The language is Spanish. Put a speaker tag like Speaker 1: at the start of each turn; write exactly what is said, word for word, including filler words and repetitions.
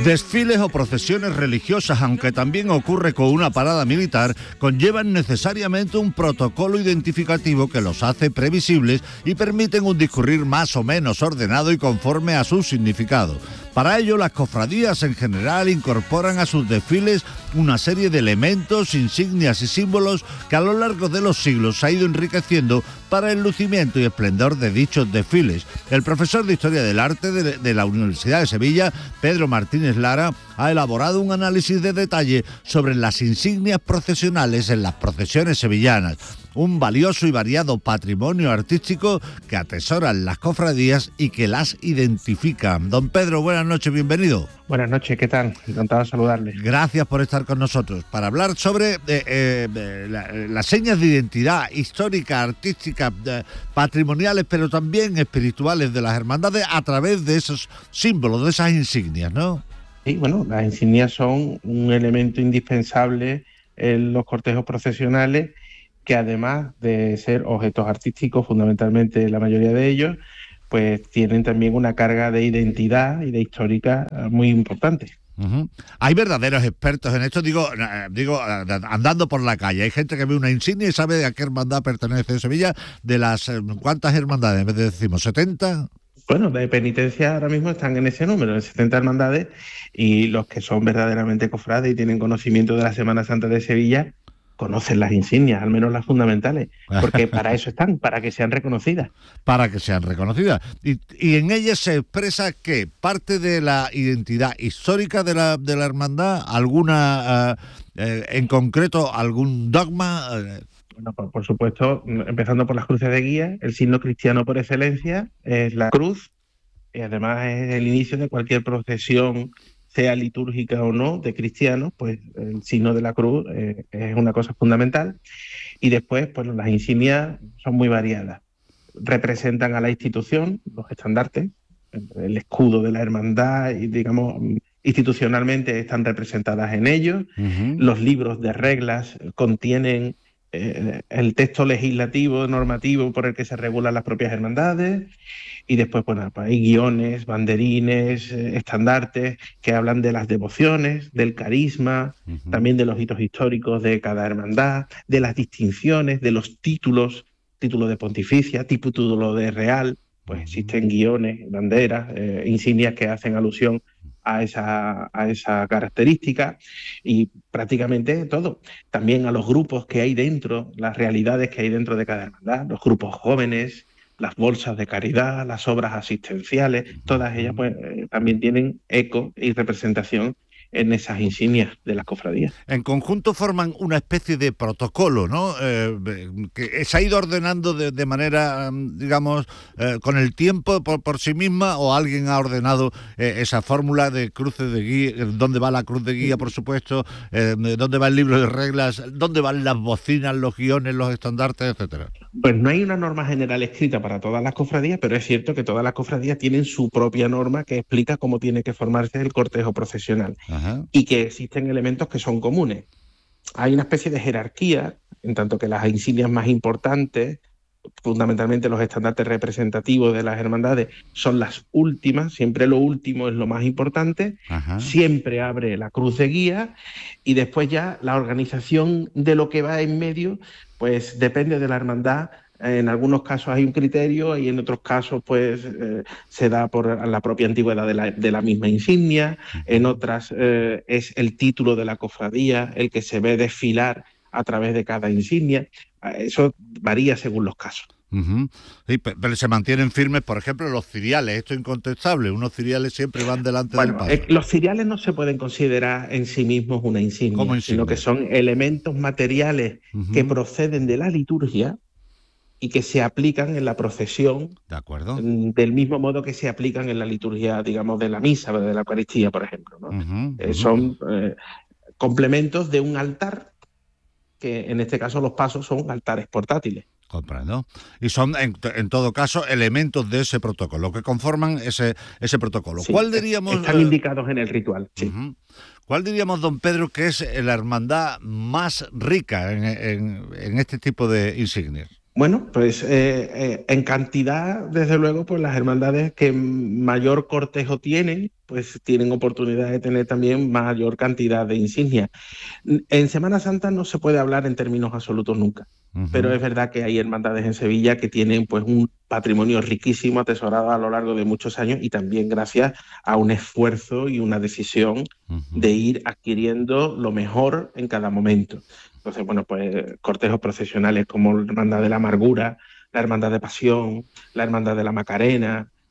Speaker 1: Desfiles o procesiones religiosas, aunque también ocurre con una parada militar, conllevan necesariamente un protocolo identificativo que los hace previsibles y permiten un discurrir más o menos ordenado y conforme a su significado. Para ello, las cofradías en general incorporan a sus desfiles una serie de elementos, insignias y símbolos que a lo largo de los siglos se ha ido enriqueciendo para el lucimiento y esplendor de dichos desfiles. El profesor de Historia del Arte de, de la Universidad de Sevilla, Pedro Martínez Lara, ha elaborado un análisis de detalle sobre las insignias procesionales en las procesiones sevillanas, un valioso y variado patrimonio artístico que atesoran las cofradías y que las identifican. Don Pedro, buenas noches, bienvenido.
Speaker 2: Buenas noches, ¿qué tal? Encantado de saludarles.
Speaker 1: Gracias por estar con nosotros para hablar sobre eh, eh, la, las señas de identidad histórica, artística, eh, patrimoniales, pero también espirituales de las hermandades a través de esos símbolos, de esas insignias, ¿no?
Speaker 2: Sí, bueno, las insignias son un elemento indispensable en los cortejos procesionales que, además de ser objetos artísticos, fundamentalmente la mayoría de ellos, pues tienen también una carga de identidad y de histórica muy importante.
Speaker 1: Uh-huh. Hay verdaderos expertos en esto, digo, digo, andando por la calle, hay gente que ve una insignia y sabe a qué hermandad pertenece Sevilla, de las ¿cuántas hermandades? En vez de decimos setenta.
Speaker 2: Bueno, de penitencia ahora mismo están en ese número, en setenta hermandades, y los que son verdaderamente cofrades y tienen conocimiento de la Semana Santa de Sevilla conocen las insignias, al menos las fundamentales, porque para eso están, para que sean reconocidas.
Speaker 1: Para que sean reconocidas. Y, y en ellas se expresa que parte de la identidad histórica de la, de la hermandad, alguna, uh, eh, en concreto, algún dogma. Eh.
Speaker 2: Bueno, por, por supuesto, empezando por las cruces de guía, el signo cristiano por excelencia es la cruz, y además es el inicio de cualquier procesión, sea litúrgica o no, de cristianos, pues el signo de la cruz eh, es una cosa fundamental. Y después, pues las insignias son muy variadas. Representan a la institución, los estandartes, el escudo de la hermandad, y digamos, institucionalmente están representadas en ellos. Uh-huh. Los libros de reglas contienen eh, el texto legislativo, normativo por el que se regulan las propias hermandades. Y después, bueno, pues hay guiones, banderines, eh, estandartes que hablan de las devociones, del carisma, uh-huh. también de los hitos históricos de cada hermandad, de las distinciones, de los títulos, título de pontificia, título de real, pues uh-huh. existen guiones, banderas, eh, insignias que hacen alusión a esa, a esa característica, y prácticamente todo. También a los grupos que hay dentro, las realidades que hay dentro de cada hermandad, los grupos jóvenes, las bolsas de caridad, las obras asistenciales, todas ellas pues eh, también tienen eco y representación en esas insignias de las cofradías.
Speaker 1: En conjunto forman una especie de protocolo, ¿no? Eh, que se ha ido ordenando de, de manera, digamos, eh, con el tiempo por, por sí misma, o alguien ha ordenado eh, esa fórmula de cruces de guía, dónde va la cruz de guía, por supuesto, eh, dónde va el libro de reglas, dónde van las bocinas, los guiones, los estandartes, etcétera.
Speaker 2: Pues no hay una norma general escrita para todas las cofradías, pero es cierto que todas las cofradías tienen su propia norma que explica cómo tiene que formarse el cortejo procesional. Ajá. Y que existen elementos que son comunes. Hay una especie de jerarquía, en tanto que las insignias más importantes, fundamentalmente los estandartes representativos de las hermandades, son las últimas, siempre lo último es lo más importante. Ajá. Siempre abre la cruz de guía, y después ya la organización de lo que va en medio pues depende de la hermandad. En algunos casos hay un criterio y en otros casos pues eh, se da por la propia antigüedad de la, de la misma insignia. En otras eh, es el título de la cofradía el que se ve desfilar a través de cada insignia. Eso varía según los casos.
Speaker 1: Uh-huh. Sí, pero se mantienen firmes, por ejemplo, los ciriales. Esto es incontestable. Unos ciriales siempre van delante
Speaker 2: bueno,
Speaker 1: del paso.
Speaker 2: Eh, los ciriales no se pueden considerar en sí mismos una insignia, insignia? sino que son elementos materiales uh-huh. que proceden de la liturgia y que se aplican en la procesión.
Speaker 1: De acuerdo.
Speaker 2: Del mismo modo que se aplican en la liturgia, digamos, de la misa, de la Eucaristía, por ejemplo, ¿no? Uh-huh, eh, uh-huh. Son eh, complementos de un altar, que en este caso los pasos son altares portátiles.
Speaker 1: Comprendo. Y son, en, en todo caso, elementos de ese protocolo, que conforman ese, ese protocolo.
Speaker 2: Sí,
Speaker 1: ¿Cuál diríamos?
Speaker 2: Están eh... indicados en el ritual, sí.
Speaker 1: Uh-huh. ¿Cuál diríamos, don Pedro, que es la hermandad más rica en, en, en este tipo de insignias?
Speaker 2: Bueno, pues eh, eh, en cantidad, desde luego, pues las hermandades que mayor cortejo tienen, pues tienen oportunidad de tener también mayor cantidad de insignias. En Semana Santa no se puede hablar en términos absolutos nunca, uh-huh. pero es verdad que hay hermandades en Sevilla que tienen pues un patrimonio riquísimo, atesorado a lo largo de muchos años, y también gracias a un esfuerzo y una decisión uh-huh. de ir adquiriendo lo mejor en cada momento. Entonces, bueno, pues cortejos procesionales como la Hermandad de la Amargura, la Hermandad de Pasión, la Hermandad de la Macarena,